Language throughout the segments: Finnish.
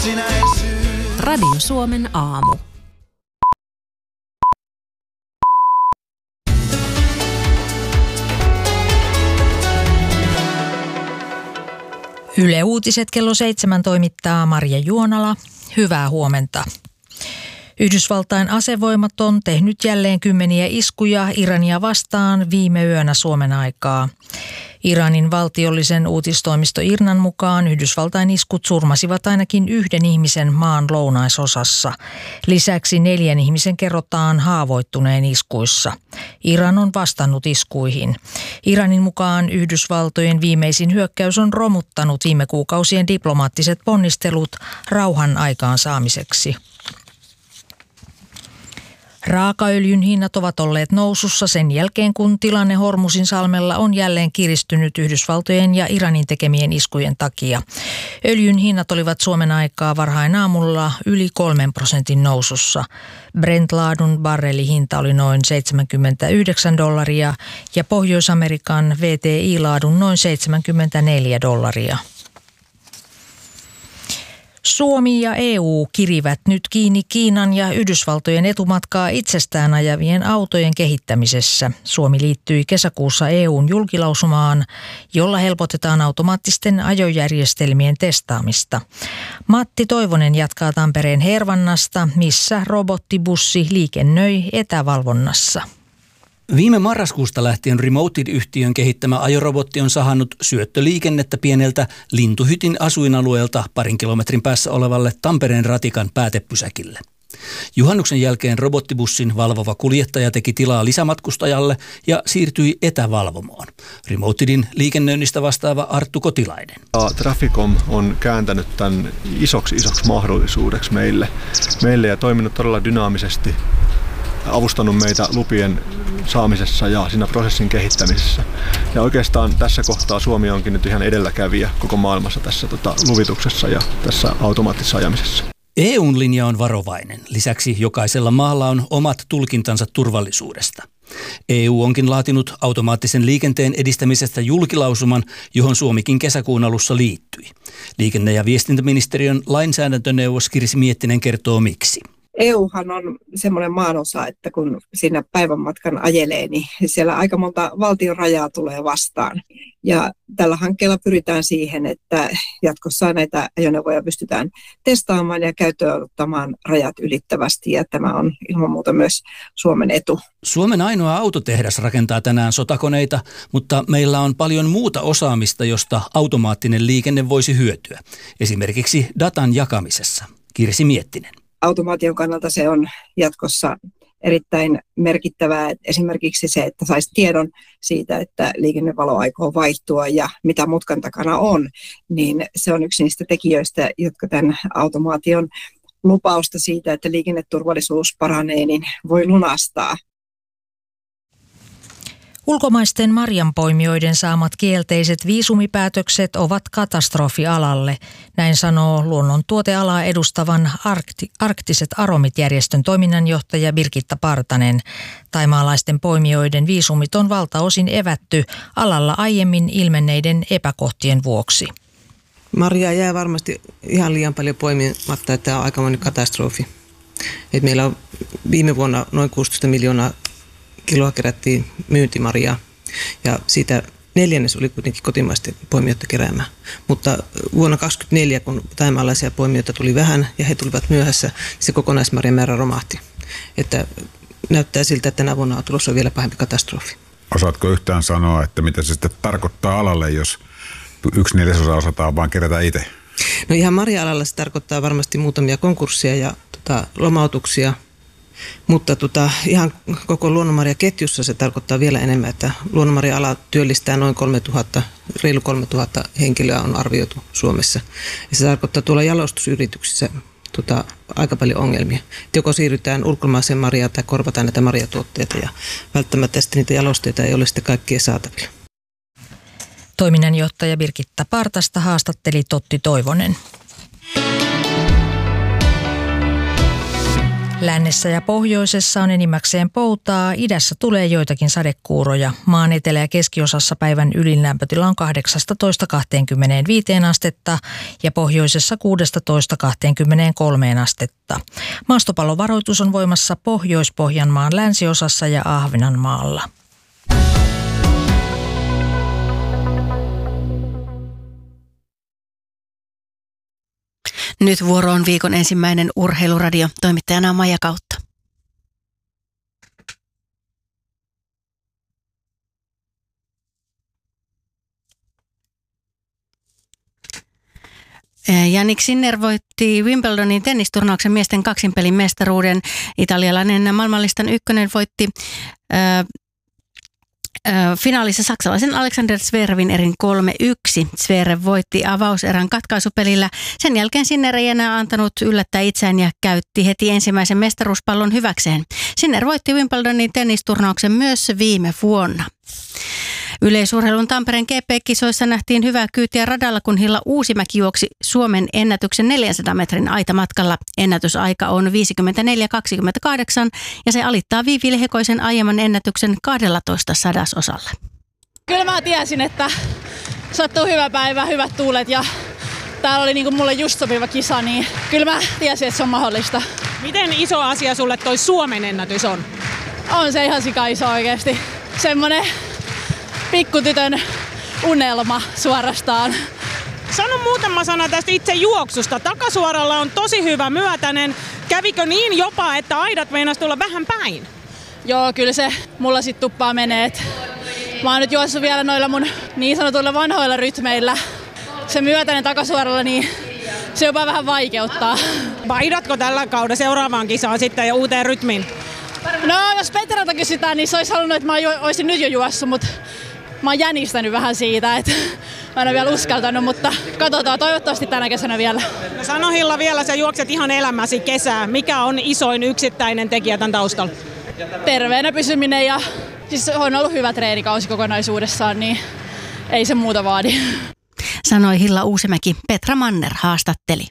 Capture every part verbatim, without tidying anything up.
Radio Suomen aamu. Yle Uutiset kello seitsemän toimittaa Marja Juonala. Hyvää huomenta. Yhdysvaltain asevoimat on tehnyt jälleen kymmeniä iskuja Irania vastaan viime yönä Suomen aikaa. Iranin valtiollisen uutistoimisto IRNAn mukaan Yhdysvaltain iskut surmasivat ainakin yhden ihmisen maan lounaisosassa. Lisäksi neljän ihmisen kerrotaan haavoittuneen iskuissa. Iran on vastannut iskuihin. Iranin mukaan Yhdysvaltojen viimeisin hyökkäys on romuttanut viime kuukausien diplomaattiset ponnistelut rauhan aikaansaamiseksi. Raakaöljyn hinnat ovat olleet nousussa sen jälkeen, kun tilanne Hormuzin salmella on jälleen kiristynyt Yhdysvaltojen ja Iranin tekemien iskujen takia. Öljyn hinnat olivat Suomen aikaa varhain aamulla yli kolmen prosentin nousussa. Brent-laadun barrelihinta oli noin seitsemänkymmentäyhdeksän dollaria ja Pohjois-Amerikan V T I-laadun noin seitsemänkymmentäneljä dollaria. Suomi ja E U kirivät nyt kiinni Kiinan ja Yhdysvaltojen etumatkaa itsestään ajavien autojen kehittämisessä. Suomi liittyi kesäkuussa E U:n julkilausumaan, jolla helpotetaan automaattisten ajojärjestelmien testaamista. Matti Toivonen jatkaa Tampereen Hervannasta, missä robottibussi liikennöi etävalvonnassa. Viime marraskuusta lähtien Remoted-yhtiön kehittämä ajorobotti on sahannut syöttöliikennettä pieneltä lintuhytin asuinalueelta parin kilometrin päässä olevalle Tampereen ratikan päätepysäkille. Juhannuksen jälkeen robottibussin valvova kuljettaja teki tilaa lisämatkustajalle ja siirtyi etävalvomoon. Remotedin liikennöinnistä vastaava Arttu Kotilainen. Traficom on kääntänyt tämän isoksi isoksi mahdollisuudeksi meille, meille ja toiminut todella dynaamisesti. Avustanut meitä lupien saamisessa ja siinä prosessin kehittämisessä. Ja oikeastaan tässä kohtaa Suomi onkin nyt ihan edelläkävijä koko maailmassa tässä tota, luvituksessa ja tässä automaattisessa ajamisessa. E U:n linja on varovainen. Lisäksi jokaisella maalla on omat tulkintansa turvallisuudesta. E U onkin laatinut automaattisen liikenteen edistämisestä julkilausuman, johon Suomikin kesäkuun alussa liittyi. Liikenne- ja viestintäministeriön lainsäädäntöneuvos Kirsi Miettinen kertoo miksi. E Uhan on semmoinen maanosa, että kun siinä päivän matkan ajelee, niin siellä aika monta valtion rajaa tulee vastaan. Ja tällä hankkeella pyritään siihen, että jatkossa näitä ajoneuvoja pystytään testaamaan ja käyttöön ottamaan rajat ylittävästi. Ja tämä on ilman muuta myös Suomen etu. Suomen ainoa autotehdas rakentaa tänään sotakoneita, mutta meillä on paljon muuta osaamista, josta automaattinen liikenne voisi hyötyä. Esimerkiksi datan jakamisessa. Kirsi Miettinen. Automaation kannalta se on jatkossa erittäin merkittävää. Esimerkiksi se, että saisi tiedon siitä, että liikennevalo aikoo vaihtua ja mitä mutkan takana on, niin se on yksi niistä tekijöistä, jotka tämän automaation lupausta siitä, että liikenneturvallisuus paranee, niin voi lunastaa. Ulkomaisten marjanpoimijoiden saamat kielteiset viisumipäätökset ovat katastrofi alalle. Näin sanoo luonnontuotealaa edustavan Arkti, Arktiset Aromit-järjestön toiminnanjohtaja Birgitta Partanen. Thaimaalaisten poimijoiden viisumit on valtaosin evätty alalla aiemmin ilmenneiden epäkohtien vuoksi. Marjaa jää varmasti ihan liian paljon poimimatta, että tämä on aikamoinen katastrofi. Et meillä on viime vuonna noin kuusitoista miljoonaa kiloa kerättiin myyntimarjaa ja siitä neljännes oli kuitenkin kotimaisten poimijoiden keräämää. Mutta vuonna kaksituhattakaksikymmentäneljä, kun thaimaalaisia poimijoita tuli vähän ja he tulivat myöhässä, niin se kokonaismarjan määrä romahti. Että näyttää siltä, että tänä vuonna on tulossa vielä pahempi katastrofi. Osaatko yhtään sanoa, että mitä se sitten tarkoittaa alalle, jos yksi neljäsosa osataan vaan kerätä itse? No ihan marja-alalla se tarkoittaa varmasti muutamia konkursseja ja tota, lomautuksia. Mutta tota, ihan koko luonnonmarjaketjussa se tarkoittaa vielä enemmän, että luonnonmarja-ala työllistää noin kolmetuhatta, reilu kolmetuhatta henkilöä on arvioitu Suomessa. Ja se tarkoittaa tuolla jalostusyrityksissä tota, aika paljon ongelmia. Et joko siirrytään ulkomaiseen marjaan tai korvataan näitä marjatuotteita ja välttämättä sitten niitä jalosteita ei ole sitten kaikkien saatavilla. Toiminnanjohtaja Birgitta Partasta haastatteli Totti Toivonen. Lännessä ja pohjoisessa on enimmäkseen poutaa, idässä tulee joitakin sadekuuroja. Maan etelä- ja keskiosassa päivän ylin lämpötila on kahdeksastatoista kaksikymmentäviisi astetta ja pohjoisessa kuusitoista kaksikymmentäkolme astetta. Maastopallovaroitus on voimassa Pohjois-Pohjanmaan länsiosassa ja Ahvenanmaalla. Nyt vuoro on viikon ensimmäinen urheiluradio. Toimittajana on Maija Kautta. Jannik Sinner voitti Wimbledonin tennisturnauksen miesten kaksinpelin mestaruuden. Italialainen maailmanlistan ykkönen voitti äh, finaalissa saksalaisen Alexander Zverevin erin kolme yksi. Zverev voitti avauserän katkaisupelillä. Sen jälkeen Sinner ei enää antanut yllättää itseään ja käytti heti ensimmäisen mestaruuspallon hyväkseen. Sinner voitti Wimbledonin tennisturnauksen myös viime vuonna. Yleisurheilun Tampereen G P-kisoissa nähtiin hyvää kyytiä radalla, kun Hilla Uusimäki juoksi Suomen ennätyksen neljänsadan metrin aitamatkalla. Ennätysaika on viisikymmentäneljä kaksikymmentäkahdeksan ja se alittaa Viivi Lehekoisen aiemman ennätyksen kaksitoista sadasosalla. Kyllä mä tiesin, että sattuu hyvä päivä, hyvät tuulet ja täällä oli niinku mulle just sopiva kisa, niin kyllä mä tiesin, että se on mahdollista. Miten iso asia sulle toi Suomen ennätys on? On se ihan sika iso oikeesti. Semmonen pikkutytön unelma suorastaan. Sano muutama sana tästä itse juoksusta. Takasuoralla on tosi hyvä myötäinen. Kävikö niin jopa, että aidat meinas tulla vähän päin? Joo, kyllä se mulla sit tuppaa menee. Et mä oon nyt juossut vielä noilla mun niin sanotuilla vanhoilla rytmeillä. Se myötäinen takasuoralla, niin se jopa vähän vaikeuttaa. Vaihdatko tällä kaudella seuraavaan kisaan sitten ja uuteen rytmiin? No, jos Petralta kysytään, niin se olisi halunnut, että mä olisin nyt jo juossut, mutta mä oon jänistänyt vähän siitä, että mä en ole vielä uskaltanut, mutta katsotaan toivottavasti tänä kesänä vielä. No sano Hilla vielä, sä juokset ihan elämäsi kesää. Mikä on isoin yksittäinen tekijä tämän taustalla? Terveenä pysyminen ja siis on ollut hyvä treenikausi kokonaisuudessaan, niin ei se muuta vaadi. Sanoi Hilla Uusimäki. Petra Manner haastatteli.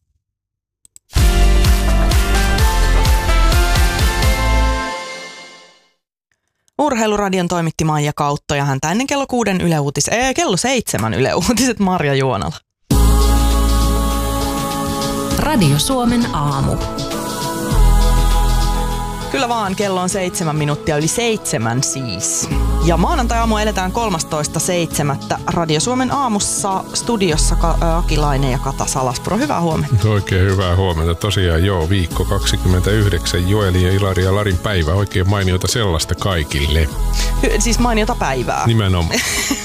Urheiluradion toimitti Maija Kautta ja häntä ennen kello kuuden Yle Uutis, ee, kello seitsemän Yle Uutiset Marja Juonala. Radio Suomen aamu. Kyllä vaan, kello on seitsemän minuuttia yli seitsemän siis. Ja maanantai-aamu eletään kolmastoista seitsemättä Radio Suomen aamussa studiossa Akilainen ja Kata Salaspuro. Hyvää huomenta. Oikein hyvää huomenta. Tosiaan joo, viikko kaksikymmentäyhdeksän, Joeli ja Ilari ja Larin päivä. Oikein mainiota sellaista kaikille. Hy- siis mainiota päivää. Nimenomaan.